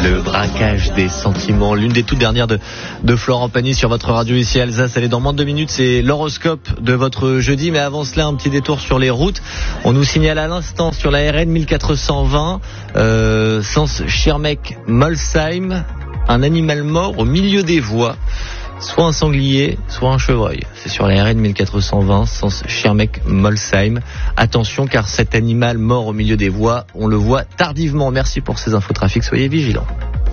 Le braquage des sentiments, l'une des toutes dernières de Florent Pagny sur votre radio ici Alsace. Allez, dans moins de 2 minutes, c'est l'horoscope de votre jeudi. Mais avant cela, un petit détour sur les routes. On nous signale à l'instant sur la RN 1420, sens Schirmeck-Molsheim, un animal mort au milieu des voies. Soit un sanglier, soit un chevreuil. C'est sur la RN 1420, sens Schirmeck-Molsheim. Attention, car cet animal mort au milieu des voies, on le voit tardivement. Merci pour ces infos trafic, soyez vigilants.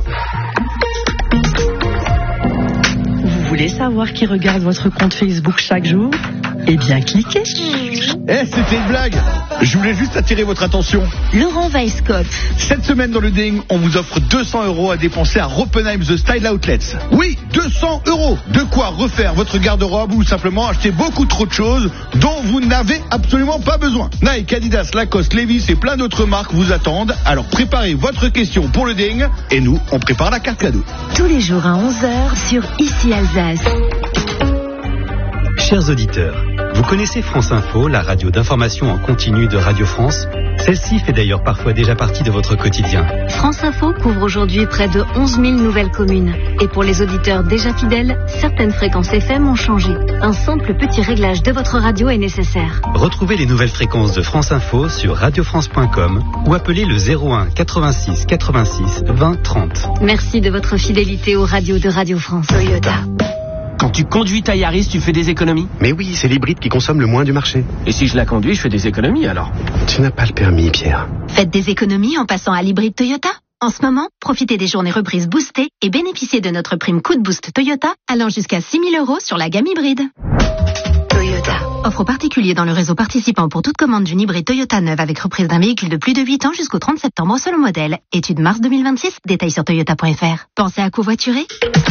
Vous voulez savoir qui regarde votre compte Facebook chaque jour ? Eh bien, cliquez. C'était une blague. Je voulais juste attirer votre attention. Laurent Weisskopf. Cette semaine dans le Ding, on vous offre 200 € à dépenser à Roppenheim The Style Outlets. Oui, 200 €. De quoi refaire votre garde-robe ou simplement acheter beaucoup trop de choses dont vous n'avez absolument pas besoin. Nike, Adidas, Lacoste, Levi's et plein d'autres marques vous attendent. Alors préparez votre question pour le Ding et nous, on prépare la carte cadeau. Tous les jours à 11h sur Ici Alsace. Chers auditeurs, vous connaissez France Info, la radio d'information en continu de Radio France ? Celle-ci fait d'ailleurs parfois déjà partie de votre quotidien. France Info couvre aujourd'hui près de 11 000 nouvelles communes. Et pour les auditeurs déjà fidèles, certaines fréquences FM ont changé. Un simple petit réglage de votre radio est nécessaire. Retrouvez les nouvelles fréquences de France Info sur radiofrance.com ou appelez le 01 86 86 20 30. Merci de votre fidélité aux radios de Radio France. Toyota. Quand tu conduis ta Yaris, tu fais des économies ? Mais oui, c'est l'hybride qui consomme le moins du marché. Et si je la conduis, je fais des économies alors ? Tu n'as pas le permis, Pierre. Faites des économies en passant à l'hybride Toyota. En ce moment, profitez des journées reprises boostées et bénéficiez de notre prime coup de boost Toyota allant jusqu'à 6 000 € sur la gamme hybride. Toyota. Offre aux particuliers dans le réseau participant pour toute commande d'une hybride Toyota neuve avec reprise d'un véhicule de plus de 8 ans jusqu'au 30 septembre selon modèle. Étude mars 2026, détails sur toyota.fr. Pensez à covoiturer ?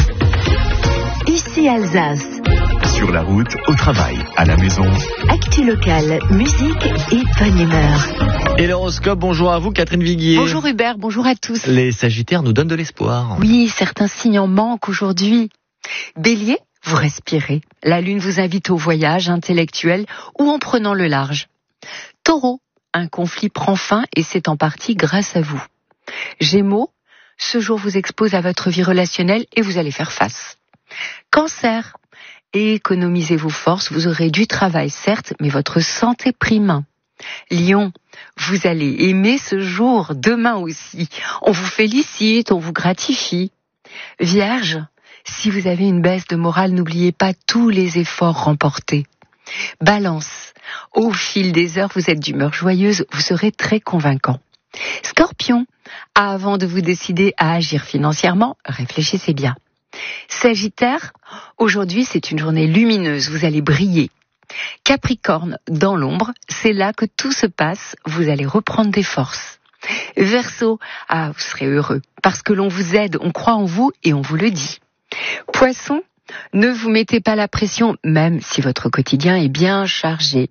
Ici Alsace. Sur la route, au travail, à la maison. Actu locale, musique et bonne humeur. Et l'horoscope, bonjour à vous Catherine Viguier. Bonjour Hubert, bonjour à tous. Les Sagittaires nous donnent de l'espoir. Oui, certains signes en manquent aujourd'hui. Bélier, vous respirez. La lune vous invite au voyage intellectuel ou en prenant le large. Taureau, un conflit prend fin et c'est en partie grâce à vous. Gémeaux, ce jour vous expose à votre vie relationnelle et vous allez faire face. Cancer, économisez vos forces, vous aurez du travail certes, mais votre santé prime. Lion, vous allez aimer ce jour, demain aussi. On vous félicite, on vous gratifie. Vierge, si vous avez une baisse de morale, n'oubliez pas tous les efforts remportés. Balance, au fil des heures, vous êtes d'humeur joyeuse, vous serez très convaincant. Scorpion, avant de vous décider à agir financièrement, réfléchissez bien. Sagittaire, aujourd'hui c'est une journée lumineuse, vous allez briller. Capricorne, dans l'ombre, c'est là que tout se passe, vous allez reprendre des forces. Verseau, vous serez heureux, parce que l'on vous aide, on croit en vous et on vous le dit. Poisson, ne vous mettez pas la pression, même si votre quotidien est bien chargé.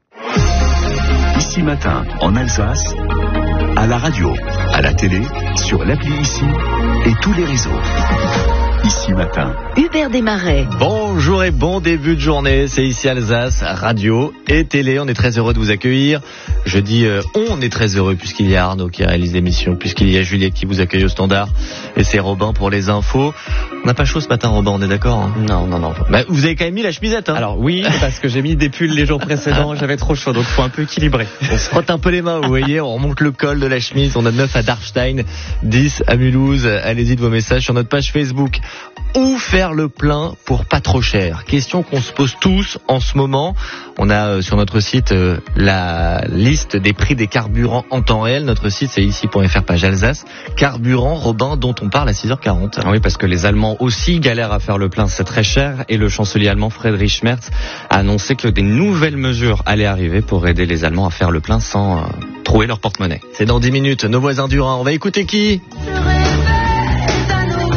Ici matin, en Alsace, à la radio, à la télé, sur l'appli Ici et tous les réseaux. Ici matin. Hubert Desmarais. Bonjour et bon début de journée, c'est Ici Alsace, radio et télé. On est très heureux de vous accueillir. Je dis on est très heureux puisqu'il y a Arnaud qui réalise l'émission, puisqu'il y a Juliette qui vous accueille au standard et c'est Robin pour les infos. On n'a pas chaud ce matin Robin, on est d'accord hein ? Non. Bah, vous avez quand même mis la chemisette hein ? Alors oui, parce que j'ai mis des pulls les jours précédents, j'avais trop chaud, donc faut un peu équilibrer. On se frotte un peu les mains, vous voyez, on remonte le col de la chemise, on a 9 à Darmstadt, 10 à Mulhouse. Allez-y de vos messages sur notre page Facebook. Où faire le plein pour pas trop cher ? Question qu'on se pose tous en ce moment. On a sur notre site la liste des prix des carburants en temps réel. Notre site c'est ici.fr page Alsace. Carburant, Robin, dont on parle à 6h40. Ah oui, parce que les Allemands aussi galèrent à faire le plein, c'est très cher. Et le chancelier allemand Friedrich Merz a annoncé que des nouvelles mesures allaient arriver pour aider les Allemands à faire le plein sans trouver leur porte-monnaie. C'est dans 10 minutes, nos voisins du Rhin. On va écouter qui ?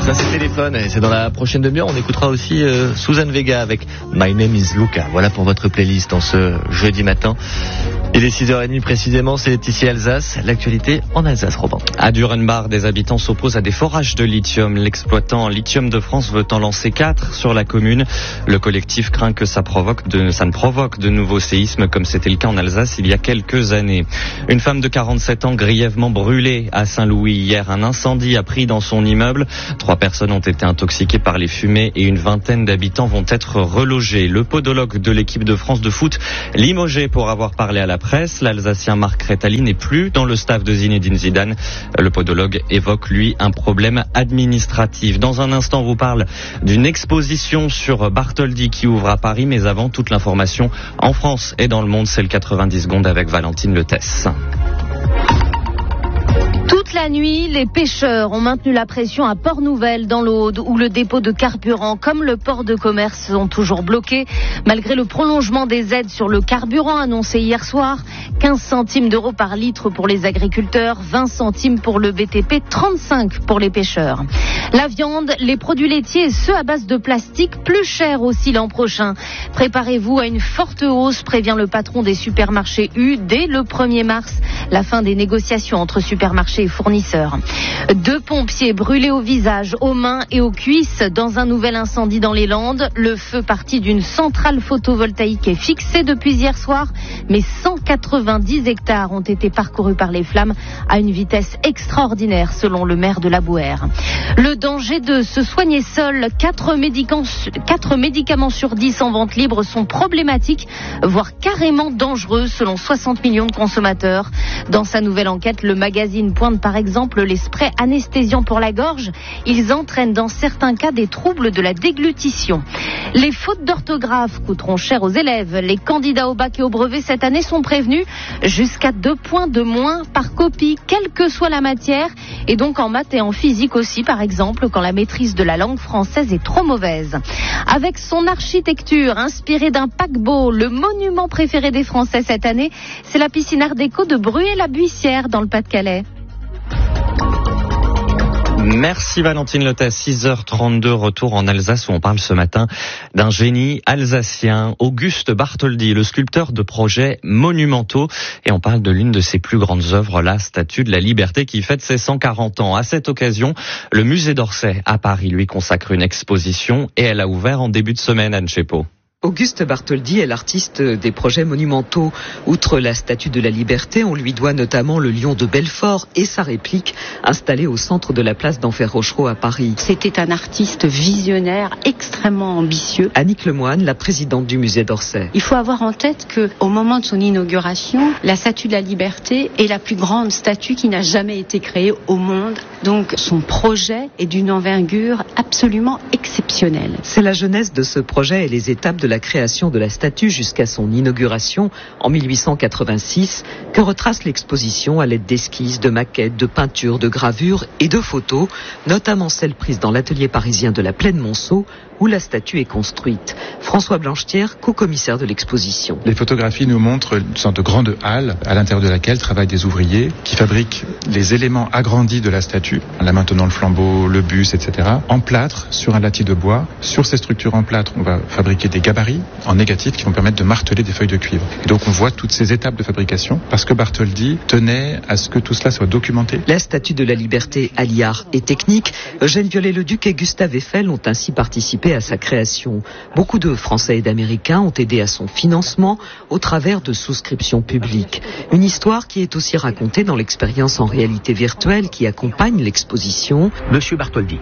Ça c'est Téléphone et c'est dans la prochaine demi-heure. On écoutera aussi Suzanne Vega avec My Name is Luca. Voilà pour votre playlist en ce jeudi matin. Il est 6h30 précisément, c'est ici Alsace. L'actualité en Alsace, Robin. À Durenbach, des habitants s'opposent à des forages de lithium. L'exploitant Lithium de France veut en lancer 4 sur la commune. Le collectif craint que ça ne provoque de nouveaux séismes comme c'était le cas en Alsace il y a quelques années. Une femme de 47 ans grièvement brûlée à Saint-Louis hier. Un incendie a pris dans son immeuble. 3 personnes ont été intoxiquées par les fumées et une vingtaine d'habitants vont être relogés. Le podologue de l'équipe de France de foot limogé pour avoir parlé à la presse. L'Alsacien Marc Rétali n'est plus dans le staff de Zinedine Zidane. Le podologue évoque, lui, un problème administratif. Dans un instant, on vous parle d'une exposition sur Bartholdi qui ouvre à Paris, mais avant, toute l'information en France et dans le monde, c'est le 90 secondes avec Valentine Letesse. Toute la nuit, les pêcheurs ont maintenu la pression à Port-Nouvelle dans l'Aude où le dépôt de carburant comme le port de commerce sont toujours bloqués malgré le prolongement des aides sur le carburant annoncé hier soir. 15 centimes d'euros par litre pour les agriculteurs, 20 centimes pour le BTP, 35 pour les pêcheurs. La viande, les produits laitiers et ceux à base de plastique, plus chers aussi l'an prochain. Préparez-vous à une forte hausse, prévient le patron des supermarchés U dès le 1er mars. La fin des négociations entre supermarchés et fournisseurs. 2 pompiers brûlés au visage, aux mains et aux cuisses dans un nouvel incendie dans les Landes. Le feu parti d'une centrale photovoltaïque est fixé depuis hier soir, mais 190 hectares ont été parcourus par les flammes à une vitesse extraordinaire selon le maire de la Bouère. Le danger de se soigner seul, 4 médicaments sur 10 en vente libre sont problématiques, voire carrément dangereux selon 60 millions de consommateurs. Dans sa nouvelle enquête, le magazine pointe par exemple les sprays anesthésiants pour la gorge. Ils entraînent dans certains cas des troubles de la déglutition. Les fautes d'orthographe coûteront cher aux élèves. Les candidats au bac et au brevet cette année sont prévenus. Jusqu'à 2 points de moins par copie, quelle que soit la matière. Et donc en maths et en physique aussi, par exemple, quand la maîtrise de la langue française est trop mauvaise. Avec son architecture inspirée d'un paquebot, le monument préféré des Français cette année, c'est la piscine Art déco de Bruay-la-Buissière dans le Pas-de-Calais. Merci Valentine Letesse. 6h32, retour en Alsace où on parle ce matin d'un génie alsacien, Auguste Bartholdi, le sculpteur de projets monumentaux. Et on parle de l'une de ses plus grandes œuvres, la Statue de la Liberté qui fête ses 140 ans. À cette occasion, le musée d'Orsay à Paris lui consacre une exposition et elle a ouvert en début de semaine, Anne Chepeau. Auguste Bartholdi est l'artiste des projets monumentaux. Outre la Statue de la Liberté, on lui doit notamment le Lion de Belfort et sa réplique installée au centre de la place d'Enfer Rochereau à Paris. C'était un artiste visionnaire extrêmement ambitieux. Annick Lemoine, la présidente du musée d'Orsay. Il faut avoir en tête qu'au moment de son inauguration, la Statue de la Liberté est la plus grande statue qui n'a jamais été créée au monde. Donc son projet est d'une envergure absolument exceptionnelle. C'est la jeunesse de ce projet et les étapes de la création de la statue jusqu'à son inauguration en 1886 que retrace l'exposition à l'aide d'esquisses, de maquettes, de peintures, de gravures et de photos, notamment celles prises dans l'atelier parisien de la Plaine Monceau où la statue est construite. François Blanchetière, co-commissaire de l'exposition. Les photographies nous montrent une sorte de grande halle à l'intérieur de laquelle travaillent des ouvriers qui fabriquent les éléments agrandis de la statue, là maintenant le flambeau, le buste, etc., en plâtre sur un latis de bois. Sur ces structures en plâtre, on va fabriquer des gabarits en négatif qui vont permettre de marteler des feuilles de cuivre. Et donc on voit toutes ces étapes de fabrication parce que Bartholdi tenait à ce que tout cela soit documenté. La Statue de la Liberté allie art et technique. Eugène Viollet-le-Duc et Gustave Eiffel ont ainsi participé à sa création. Beaucoup de Français et d'Américains ont aidé à son financement au travers de souscriptions publiques. Une histoire qui est aussi racontée dans l'expérience en réalité virtuelle qui accompagne l'exposition. Monsieur Bartholdi,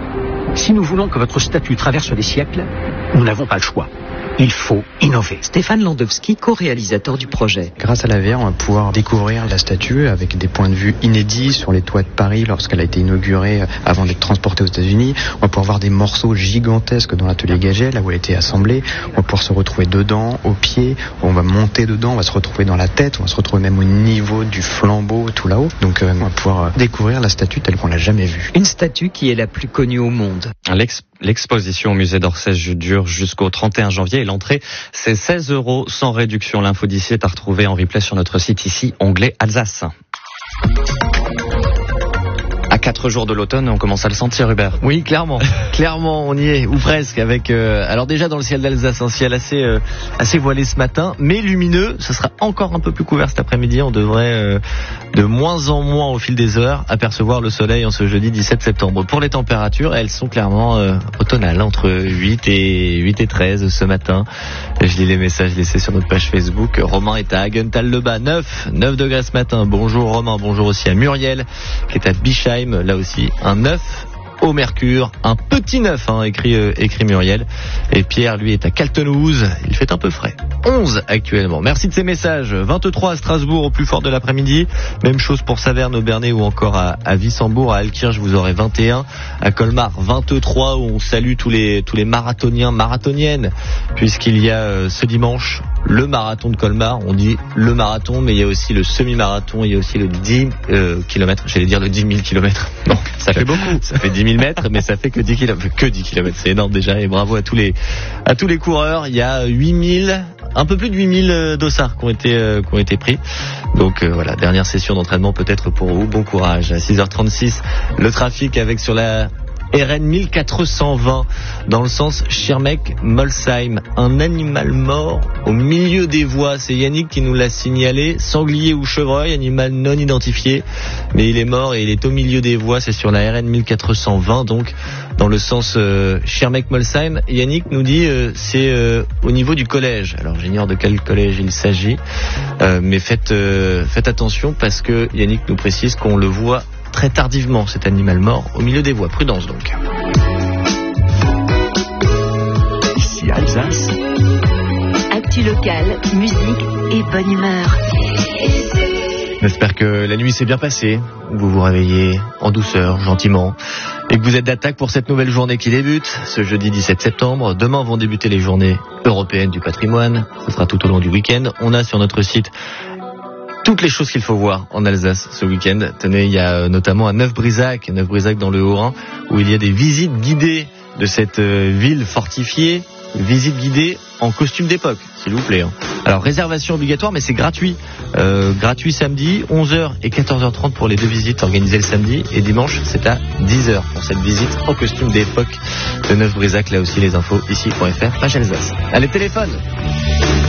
si nous voulons que votre statue traverse les siècles, nous n'avons pas le choix. Il faut innover. Stéphane Landowski, co-réalisateur du projet. Grâce à la VR, on va pouvoir découvrir la statue avec des points de vue inédits sur les toits de Paris lorsqu'elle a été inaugurée avant d'être transportée aux États-Unis. On va pouvoir voir des morceaux gigantesques dans l'atelier Gaget, là où elle a été assemblée. On va pouvoir se retrouver dedans, au pied. On va monter dedans, on va se retrouver dans la tête. On va se retrouver même au niveau du flambeau, tout là-haut. Donc on va pouvoir découvrir la statue telle qu'on l'a jamais vue. Une statue qui est la plus connue au monde. L'exposition au musée d'Orsay dure jusqu'au 31 janvier et l'entrée, c'est 16 € sans réduction. L'info d'ici est à retrouver en replay sur notre site ici, onglet Alsace. À 4 jours de l'automne, on commence à le sentir, Hubert. Oui, clairement. Clairement, on y est, ou presque, avec... alors déjà dans le ciel d'Alsace, un ciel assez voilé ce matin, mais lumineux. Ce sera encore un peu plus couvert cet après-midi. On devrait de moins en moins au fil des heures apercevoir le soleil en ce jeudi 17 septembre. Pour les températures, elles sont clairement automnales, entre 8 et 13 ce matin. Je lis les messages laissés sur notre page Facebook. Romain est à Hagenthal-le-Bas, 9 degrés ce matin. Bonjour Romain, bonjour aussi à Muriel qui est à Bischheim, là aussi un 9 au mercure, un petit 9 écrit Muriel. Et Pierre lui est à Caltenouze, il fait un peu frais, 11 actuellement. Merci de ces messages. 23 à Strasbourg au plus fort de l'après-midi, même chose pour Saverne au Bernay ou encore à Wissembourg. À Alkirch vous aurez 21, à Colmar 23 où on salue tous les marathoniens, marathoniennes, puisqu'il y a ce dimanche le marathon de Colmar. On dit le marathon, mais il y a aussi le semi-marathon, il y a aussi le 10 km, j'allais dire le 10 000 km. Non, ça fait beaucoup. Ça fait 10 000 mètres, mais ça fait que 10 km. Que 10 km, c'est énorme déjà. Et bravo à tous les coureurs. Il y a 8000, un peu plus de 8000 dossards qui ont été pris. Donc voilà, dernière session d'entraînement peut-être pour vous. Bon courage. À 6h36, le trafic avec sur la RN 1420 dans le sens Schirmeck-Molsheim. Un animal mort au milieu des voies. C'est Yannick qui nous l'a signalé. Sanglier ou chevreuil, animal non identifié. Mais il est mort et il est au milieu des voies. C'est sur la RN 1420, donc dans le sens Schirmeck-Molsheim. Yannick nous dit c'est au niveau du collège. Alors j'ignore de quel collège il s'agit. Mais faites attention parce que Yannick nous précise qu'on le voit très tardivement, cet animal mort au milieu des voies. Prudence donc. Ici Alsace. Actu locale, musique et bonne humeur. J'espère que la nuit s'est bien passée. Vous vous réveillez en douceur, gentiment, et que vous êtes d'attaque pour cette nouvelle journée qui débute ce jeudi 17 septembre. Demain vont débuter les journées européennes du patrimoine. Ce sera tout au long du week-end. On a sur notre site toutes les choses qu'il faut voir en Alsace ce week-end. Tenez, il y a notamment à Neuf-Brisac dans le Haut-Rhin, où il y a des visites guidées de cette ville fortifiée. Visite guidée en costume d'époque, s'il vous plaît. Alors, réservation obligatoire, mais c'est gratuit. Gratuit samedi, 11h et 14h30 pour les deux visites organisées le samedi. Et dimanche, c'est à 10h pour cette visite en costume d'époque de Neuf-Brisac. Là aussi, les infos, ici.fr, page Alsace. Allez, téléphone